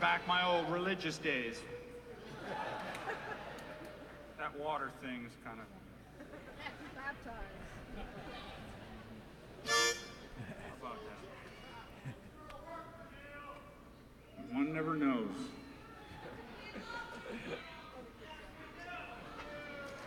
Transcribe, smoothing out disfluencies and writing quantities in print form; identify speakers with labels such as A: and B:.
A: back my old religious days. That water thing's kind of...
B: Baptized.